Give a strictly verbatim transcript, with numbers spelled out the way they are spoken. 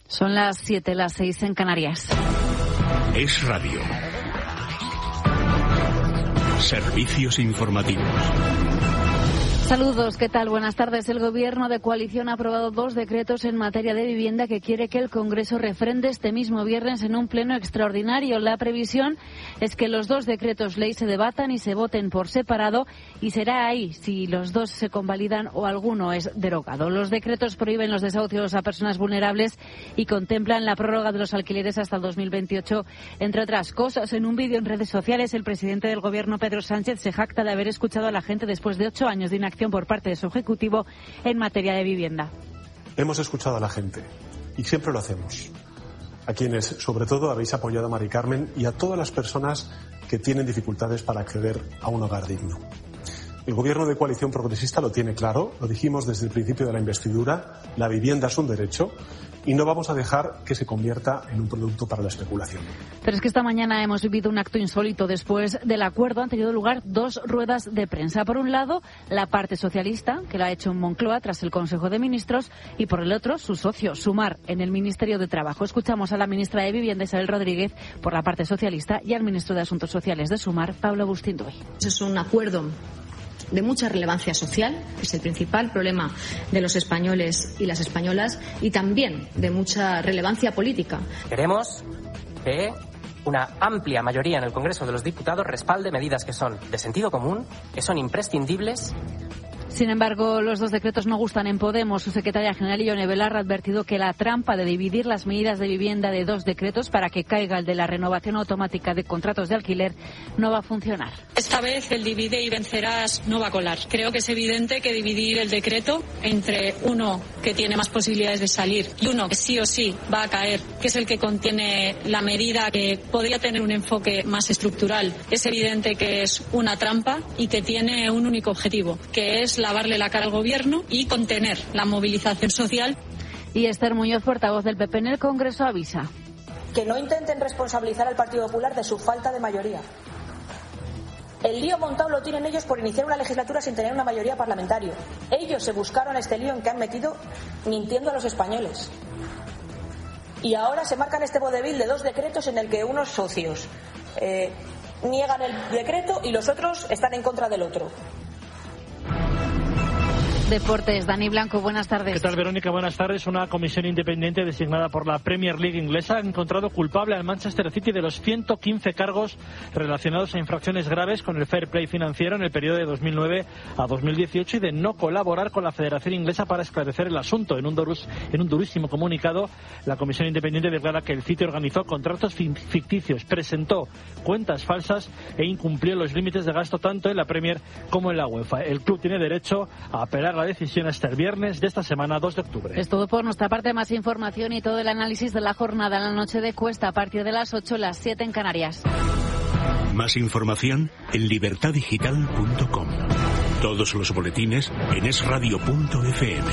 Son las siete, las seis en Canarias. Es Radio. Servicios informativos. Saludos, ¿qué tal? Buenas tardes. El Gobierno de coalición ha aprobado dos decretos en materia de vivienda que quiere que el Congreso refrende este mismo viernes en un pleno extraordinario. La previsión es que los dos decretos ley se debatan y se voten por separado, y será ahí si los dos se convalidan o alguno es derogado. Los decretos prohíben los desahucios a personas vulnerables y contemplan la prórroga de los alquileres hasta el dos mil veintiocho, entre otras cosas. En un vídeo en redes sociales, el presidente del Gobierno, Pedro Sánchez, se jacta de haber escuchado a la gente después de ocho años de inacción por parte de su Ejecutivo en materia de vivienda. Hemos escuchado a la gente y siempre lo hacemos. A quienes, sobre todo, habéis apoyado a Mari Carmen y a todas las personas que tienen dificultades para acceder a un hogar digno. El Gobierno de coalición progresista lo tiene claro, lo dijimos desde el principio de la investidura, la vivienda es un derecho y no vamos a dejar que se convierta en un producto para la especulación. Pero es que esta mañana hemos vivido un acto insólito. Después del acuerdo han tenido lugar dos ruedas de prensa. Por un lado, la parte socialista, que lo ha hecho en Moncloa tras el Consejo de Ministros, y por el otro, su socio, Sumar, en el Ministerio de Trabajo. Escuchamos a la ministra de Vivienda, Isabel Rodríguez, por la parte socialista, y al ministro de Asuntos Sociales de Sumar, Pablo Agustín Duy. Es un acuerdo de mucha relevancia social, que es el principal problema de los españoles y las españolas, y también de mucha relevancia política. Queremos que una amplia mayoría en el Congreso de los Diputados respalde medidas que son de sentido común, que son imprescindibles. Sin embargo, los dos decretos no gustan en Podemos. Su secretaria general, Ione Belarra, ha advertido que la trampa de dividir las medidas de vivienda de dos decretos para que caiga el de la renovación automática de contratos de alquiler no va a funcionar. Esta vez el divide y vencerás no va a colar. Creo que es evidente que dividir el decreto entre uno que tiene más posibilidades de salir y uno que sí o sí va a caer, que es el que contiene la medida que podría tener un enfoque más estructural, es evidente que es una trampa y que tiene un único objetivo, que es lavarle la cara al Gobierno y contener la movilización social. Y Esther Muñoz, portavoz del P P en el Congreso, avisa. Que no intenten responsabilizar al Partido Popular de su falta de mayoría. El lío montado lo tienen ellos por iniciar una legislatura sin tener una mayoría parlamentaria. Ellos se buscaron este lío en que han metido mintiendo a los españoles. Y ahora se marcan este vodevil de dos decretos en el que unos socios eh, niegan el decreto y los otros están en contra del otro. Deportes, Dani Blanco, buenas tardes. ¿Qué tal, Verónica? Buenas tardes. Una comisión independiente designada por la Premier League inglesa ha encontrado culpable al Manchester City de los ciento quince cargos relacionados a infracciones graves con el fair play financiero en el periodo de dos mil nueve a dos mil dieciocho y de no colaborar con la Federación Inglesa para esclarecer el asunto. En un, durus, en un durísimo comunicado, la comisión independiente declara que el City organizó contratos ficticios, presentó cuentas falsas e incumplió los límites de gasto tanto en la Premier como en la UEFA. El club tiene derecho a apelar la decisión hasta el viernes de esta semana, dos de octubre. Es todo por nuestra parte. Más información y todo el análisis de la jornada en la noche de Cuesta a partir de las ocho, las siete en Canarias. Más información en libertad digital punto com. Todos los boletines en es radio punto efe eme.